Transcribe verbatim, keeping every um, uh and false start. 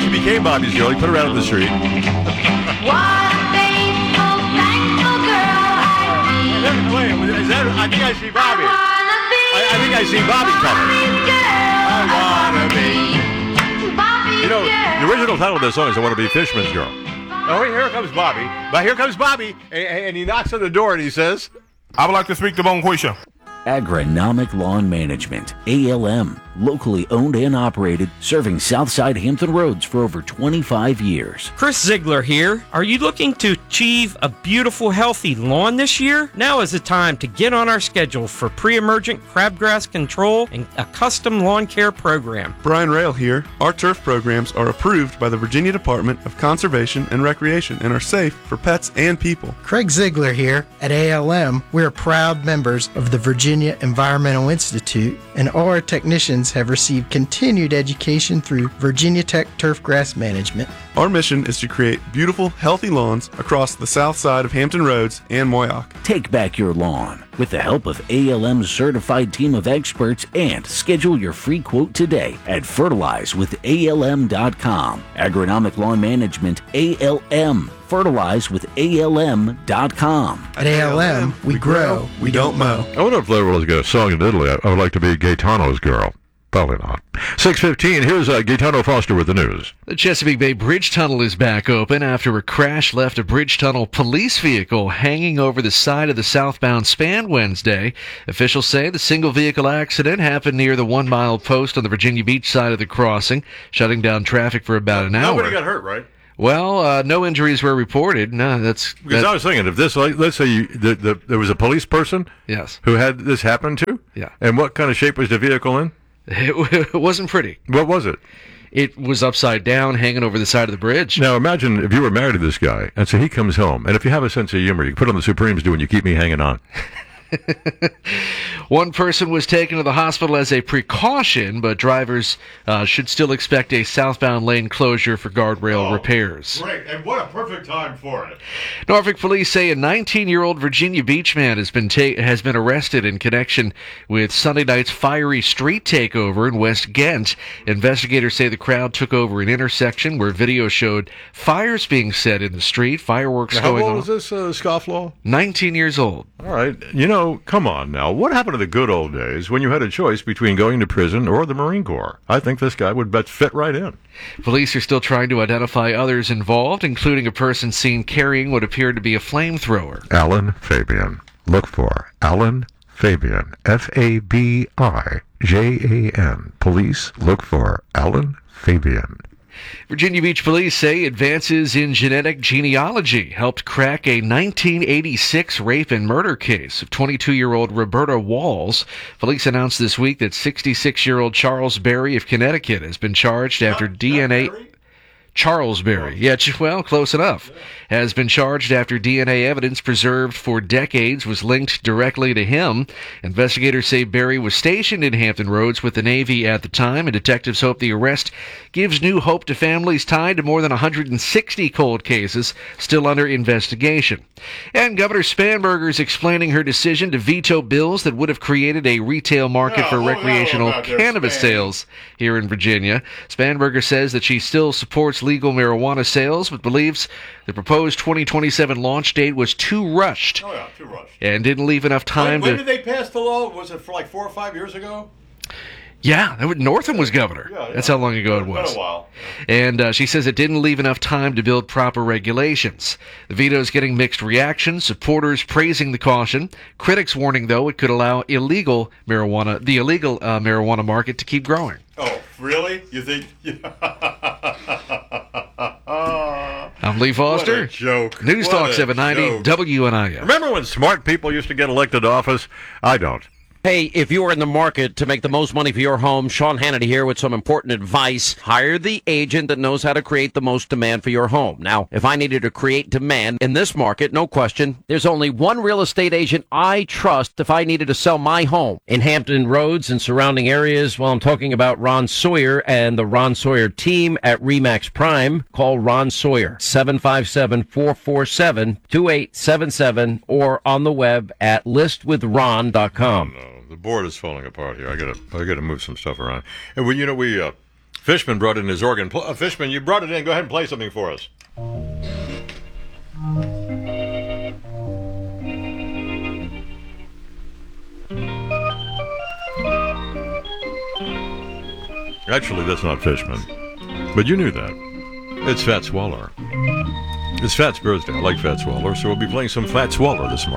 she became Bobby's girl. He put her out on the street. What a faithful, thankful girl I'd be. Wait, is that? I think I see Bobby. I, I think I see Bobby coming. I wanna be Bobby's You know, girl. the original title of this song is I Want to Be Fisherman's Girl. Oh, wait, here comes Bobby. But here comes Bobby, and, and he knocks on the door and he says, I would like to speak to Bonquisha. Agronomic Lawn Management, A L M, locally owned and operated, serving Southside Hampton Roads for over twenty-five years. Chris Ziegler here. Are you looking to achieve a beautiful, healthy lawn this year? Now is the time to get on our schedule for pre-emergent crabgrass control and a custom lawn care program. Brian Rail here. Our turf programs are approved by the Virginia Department of Conservation and Recreation and are safe for pets and people. Craig Ziegler here. At A L M, we are proud members of the Virginia Environmental Institute, and all our technicians have received continued education through Virginia Tech Turfgrass Management. Our mission is to create beautiful, healthy lawns across the south side of Hampton Roads and Moyock. Take back your lawn with the help of A L M's certified team of experts and schedule your free quote today at fertilize with A L M dot com. Agronomic Lawn Management, A L M. fertilize with A L M dot com. At A L M, we grow, we don't mow. I wonder if there was a song in Italy. I would like to be Gaetano's girl. Probably not. six fifteen, here's uh, Gaetano Foster with the news. The Chesapeake Bay Bridge Tunnel is back open after a crash left a bridge tunnel police vehicle hanging over the side of the southbound span Wednesday. Officials say the single vehicle accident happened near the one-mile post on the Virginia Beach side of the crossing, shutting down traffic for about an hour. Nobody got hurt, right? Well, uh, no injuries were reported. No, that's because that, I was thinking if this, like, let's say you, the, the, there was a police person, yes, who had this happen to, yeah, and what kind of shape was the vehicle in? It, it wasn't pretty. What was it? It was upside down, hanging over the side of the bridge. Now imagine if you were married to this guy, and so he comes home, and if you have a sense of humor, you can put on the Supremes doing "You Keep Me Hanging On." One person was taken to the hospital as a precaution, but drivers uh, should still expect a southbound lane closure for guardrail oh, repairs. Great, and what a perfect time for it. Norfolk police say a nineteen-year-old Virginia Beach man has been ta- has been arrested in connection with Sunday night's fiery street takeover in West Ghent. Investigators say the crowd took over an intersection where video showed fires being set in the street, fireworks now, going on. How old is this uh, scofflaw? nineteen years old. All right. You know, come on now. What happened to the good old days when you had a choice between going to prison or the Marine Corps? I think this guy would bet fit right in. Police are still trying to identify others involved, including a person seen carrying what appeared to be a flamethrower. Alan Fabian. Look for Alan Fabian. F A B I J A N. Police look for Alan Fabian. Virginia Beach police say advances in genetic genealogy helped crack a nineteen eighty-six rape and murder case of twenty-two-year-old Roberta Walls. Police announced this week that sixty-six-year-old Charles Berry of Connecticut has been charged after not, D N A... Not Charles Berry, yeah, well, close enough, has been charged after D N A evidence preserved for decades was linked directly to him. Investigators say Berry was stationed in Hampton Roads with the Navy at the time, and detectives hope the arrest gives new hope to families tied to more than one hundred sixty cold cases still under investigation. And Governor Spanberger is explaining her decision to veto bills that would have created a retail market no, for oh, recreational no, cannabis Span. sales here in Virginia. Spanberger says that she still supports legal marijuana sales, but believes the proposed twenty twenty-seven launch date was too rushed. Oh, yeah, too rushed. And didn't leave enough time when, when to... did they pass the law? Was it for like four or five years ago? Yeah, that was, Northam was governor. Yeah, yeah. That's how long ago it It's was. been a while. And uh, she says it didn't leave enough time to build proper regulations. The veto is getting mixed reactions, supporters praising the caution, critics warning, though, it could allow illegal marijuana, the illegal uh, marijuana market to keep growing. Oh, really? You think... I'm Lee Foster. What a joke. News What Talk a seven ninety joke. W N I N. Remember when smart people used to get elected to office? I don't. Hey, if you are in the market to make the most money for your home, Sean Hannity here with some important advice. Hire the agent that knows how to create the most demand for your home. Now, if I needed to create demand in this market, no question, there's only one real estate agent I trust if I needed to sell my home in Hampton Roads and surrounding areas. Well, I'm talking about Ron Sawyer and the Ron Sawyer team at Remax Prime. Call Ron Sawyer, seven five seven, four four seven, two eight seven seven, or on the web at list with ron dot com. Oh, no. The board is falling apart here. I gotta, I gotta move some stuff around. And we, you know, we uh, Fishman brought in his organ. Pl- uh, Fishman, you brought it in. Go ahead and play something for us. Actually, that's not Fishman. But you knew that. It's Fats Waller. It's Fats' birthday. I like Fats Waller, so we'll be playing some Fats Waller this morning.